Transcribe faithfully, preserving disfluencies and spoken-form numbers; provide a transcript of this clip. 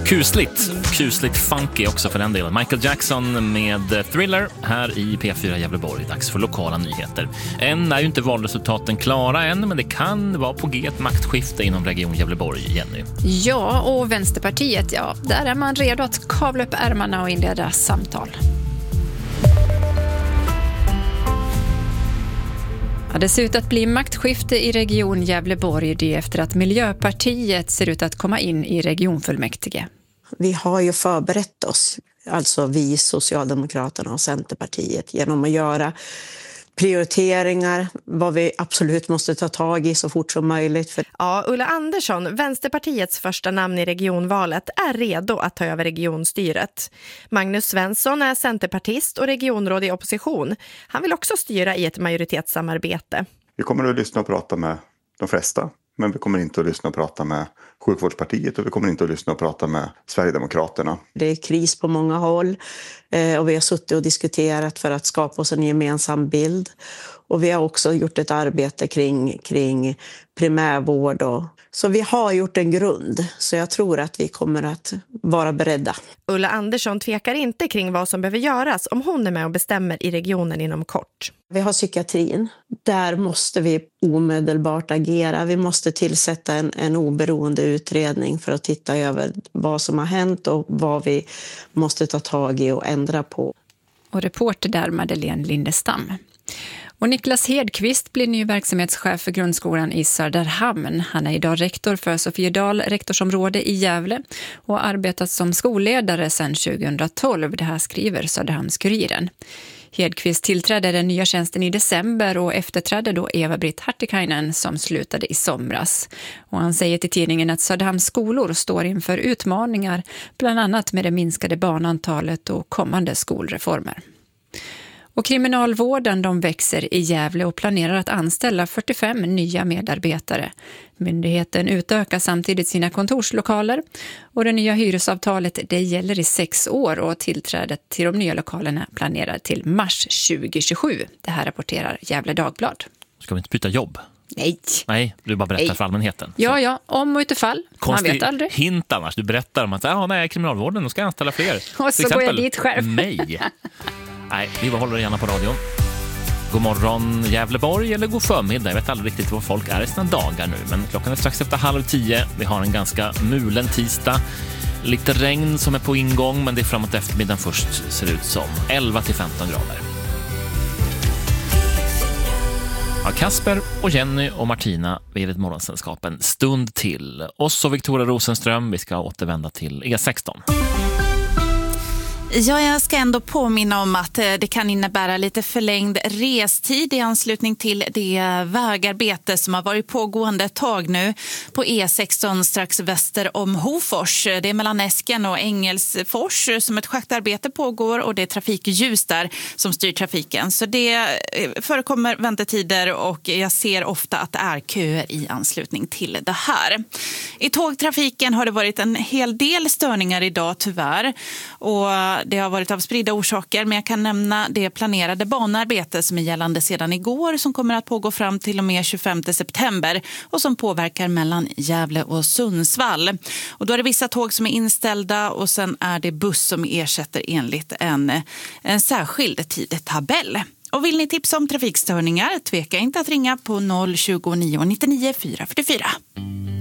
Kusligt, kusligt funky också för den delen. Michael Jackson med Thriller här i P fyra Gävleborg. Dags för lokala nyheter. Än är ju inte valresultaten klara än, men det kan vara på G ett maktskifte inom Region Gävleborg, Jenny. Ja, och Vänsterpartiet, ja, där är man redo att kavla upp ärmarna och inleda samtal. Ja, det ser ut att bli maktskifte i Region Gävleborg det efter att Miljöpartiet ser ut att komma in i regionfullmäktige. Vi har ju förberett oss, alltså vi Socialdemokraterna och Centerpartiet, genom att göra prioriteringar, vad vi absolut måste ta tag i så fort som möjligt. För... Ja, Ulla Andersson, Vänsterpartiets första namn i regionvalet, är redo att ta över regionstyret. Magnus Svensson är centerpartist och regionråd i opposition. Han vill också styra i ett majoritetssamarbete. Vi kommer att lyssna och prata med de flesta, men vi kommer inte att lyssna och prata med Sjukvårdspartiet och vi kommer inte att lyssna och prata med Sverigedemokraterna. Det är kris på många håll och vi har suttit och diskuterat för att skapa oss en gemensam bild. Och vi har också gjort ett arbete kring, kring primärvård. Och, så vi har gjort en grund, så jag tror att vi kommer att vara beredda. Ulla Andersson tvekar inte kring vad som behöver göras om hon är med och bestämmer i regionen inom kort. Vi har psykiatrin. Där måste vi omedelbart agera. Vi måste tillsätta en, en oberoende utredning för att titta över vad som har hänt och vad vi måste ta tag i och ändra på. Och reporter där Madeleine Lindestam. Och Niklas Hedqvist blir ny verksamhetschef för grundskolan i Söderhamn. Han är idag rektor för Sofiedal rektorsområde i Gävle och har arbetat som skolledare sedan tjugohundratolv. Det här skriver Söderhamns-Kuriren. Hedqvist tillträdde den nya tjänsten i december och efterträdde då Eva-Britt Hartikainen som slutade i somras. Och han säger till tidningen att Söderhamns skolor står inför utmaningar, bland annat med det minskade barnantalet och kommande skolreformer. Och kriminalvården de växer i Gävle och planerar att anställa fyrtiofem nya medarbetare. Myndigheten utökar samtidigt sina kontorslokaler och det nya hyresavtalet det gäller i sex år och tillträdet till de nya lokalerna planerar till mars tjugohundratjugosju. Det här rapporterar Gävle Dagblad. Ska vi inte byta jobb? Nej. Nej, du bara berättar nej. för allmänheten. Ja, så. ja, om och utifall. Konstig man vet aldrig. Hint annars. Du berättar om att ah, nej, kriminalvården, de ska anställa fler. Och så går jag dit själv. Nej. Nej, vi håller gärna på radion. God morgon Gävleborg eller god förmiddag. Jag vet aldrig riktigt vad folk är i sina dagar nu. Men klockan är strax efter halv tio. Vi har en ganska mulen tisdag. Lite regn som är på ingång, men det är framåt eftermiddagen först ser ut som elva till femton grader. Ja, Kasper och Jenny och Martina vid ett morgonsällskap en stund till. Oss och Victoria Rosenström, vi ska återvända till E sexton. Ja, jag ska ändå påminna om att det kan innebära lite förlängd restid i anslutning till det vägarbete som har varit pågående ett tag nu på E sexton strax väster om Hofors. Det är mellan Esken och Engelsfors som ett schaktarbete pågår och det är trafikljus där som styr trafiken. Så det förekommer väntetider och jag ser ofta att det är köer i anslutning till det här. I tågtrafiken har det varit en hel del störningar idag tyvärr och det har varit av spridda orsaker, men jag kan nämna det planerade banarbete som är gällande sedan igår som kommer att pågå fram till och med tjugofemte september och som påverkar mellan Gävle och Sundsvall. Och då är det vissa tåg som är inställda och sen är det buss som ersätter enligt en, en särskild tidtabell. Och vill ni tipsa om trafikstörningar, tveka inte att ringa på noll tjugo nio nittionio fyra fyrtiofyra.